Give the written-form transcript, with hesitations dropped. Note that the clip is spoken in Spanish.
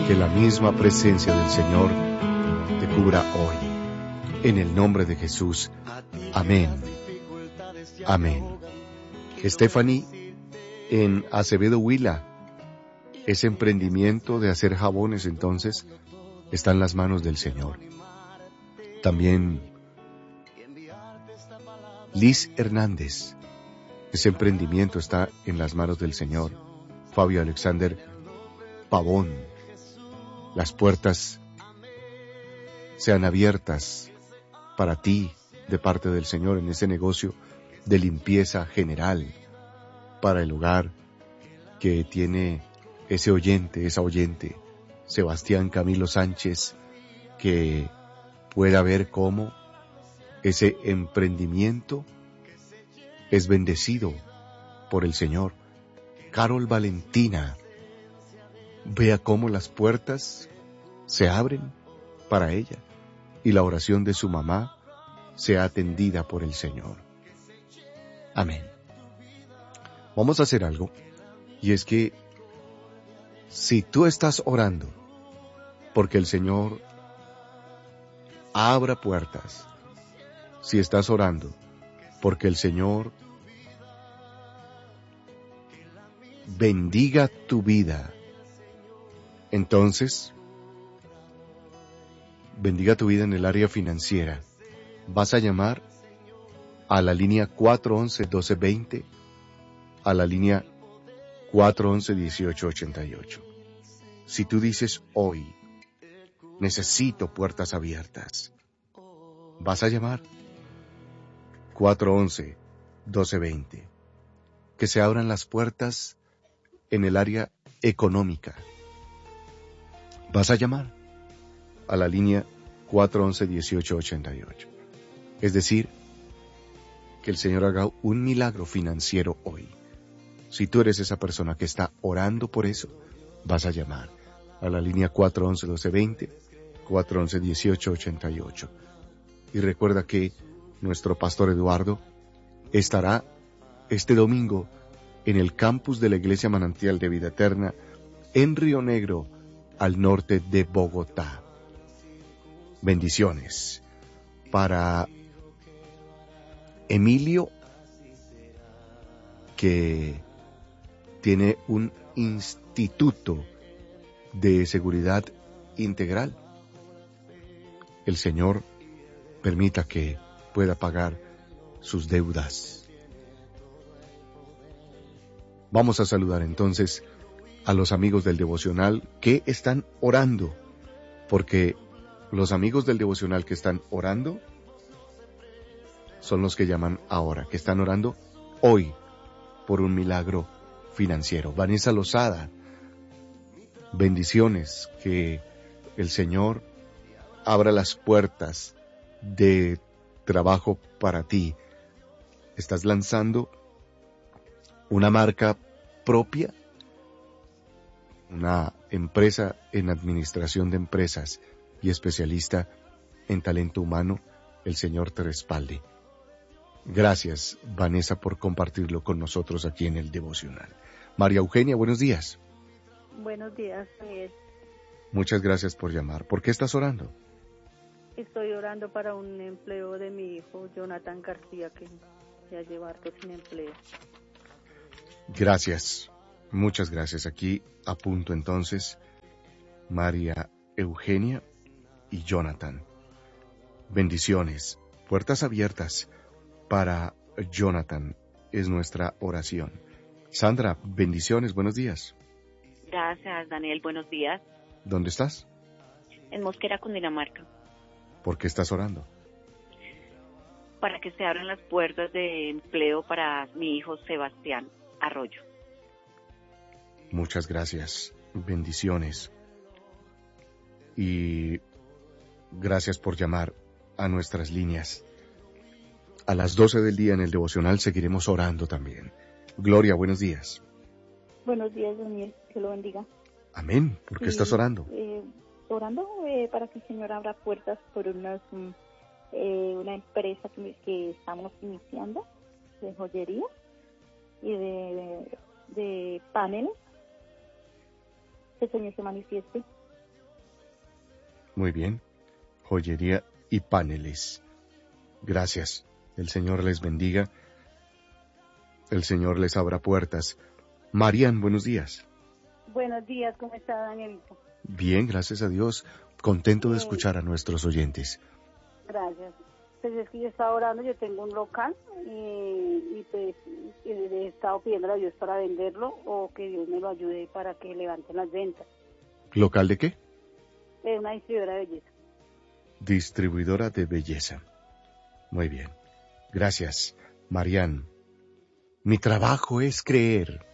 Que la misma presencia del Señor te cubra hoy. En el nombre de Jesús. Amén. Amén. Stephanie, en Acevedo Huila, ese emprendimiento de hacer jabones entonces está en las manos del Señor. También Liz Hernández, ese emprendimiento está en las manos del Señor. Fabio Alexander Pavón, las puertas sean abiertas para ti de parte del Señor en ese negocio de limpieza general para el hogar que tiene esa oyente, Sebastián Camilo Sánchez, que pueda ver cómo ese emprendimiento es bendecido por el Señor. Carol Valentina, vea cómo las puertas se abren para ella y la oración de su mamá sea atendida por el Señor. Amén. Vamos a hacer algo, y es que si tú estás orando porque el Señor abra puertas, si estás orando porque el Señor bendiga tu vida, entonces bendiga tu vida en el área financiera, vas a llamar a la línea 411-1220, a la línea 411-1888. Si tú dices hoy, necesito puertas abiertas, vas a llamar 411-1220. Que se abran las puertas en el área económica. Vas a llamar a la línea 411-1888. Es decir, que el Señor haga un milagro financiero hoy. Si tú eres esa persona que está orando por eso, vas a llamar a la línea 411-1220, 411-1888. Y recuerda que nuestro pastor Eduardo estará este domingo en el campus de la Iglesia Manantial de Vida Eterna en Río Negro, al norte de Bogotá. Bendiciones para Emilio, que tiene un instituto de seguridad integral. El Señor permita que pueda pagar sus deudas. Vamos a saludar entonces a los amigos del devocional que están orando, porque los amigos del devocional que están orando son los que llaman ahora, que están orando hoy por un milagro financiero. Vanessa Lozada, bendiciones, que el Señor abra las puertas de trabajo para ti. Estás lanzando una marca propia, una empresa en administración de empresas y especialista en talento humano. El Señor te respalde. Gracias, Vanessa, por compartirlo con nosotros aquí en el devocional. María Eugenia, buenos días. Buenos días, Miguel. Muchas gracias por llamar. ¿Por qué estás orando? Estoy orando para un empleo de mi hijo, Jonathan García, que ya lleva harto sin empleo. Gracias, muchas gracias. Aquí apunto entonces María Eugenia y Jonathan. Bendiciones, puertas abiertas para Jonathan es nuestra oración. Sandra, bendiciones, buenos días. Gracias, Daniel, buenos días. ¿Dónde estás? En Mosquera, Cundinamarca. ¿Por qué estás orando? Para que se abran las puertas de empleo para mi hijo Sebastián Arroyo. Muchas gracias, bendiciones. Y gracias por llamar a nuestras líneas. A las 12 del día en el devocional seguiremos orando también. Gloria, buenos días. Buenos días, Daniel, que lo bendiga. Amén. ¿Por qué estás orando? Orando para que el Señor abra puertas por una empresa que estamos iniciando de joyería y de paneles. Que el Señor se manifieste Muy bien. Joyería y paneles. Gracias. El Señor les bendiga. El Señor les abra puertas. Marian, buenos días. Buenos días, ¿cómo está, Danielito? Bien, gracias a Dios. Contento de escuchar a nuestros oyentes. Gracias. Pues es que yo estaba orando, yo tengo un local y pues he estado pidiendo a Dios para venderlo o que Dios me lo ayude para que levanten las ventas. ¿Local de qué? Es una distribuidora de belleza. Distribuidora de belleza. Muy bien. Gracias, Marian. Mi trabajo es creer.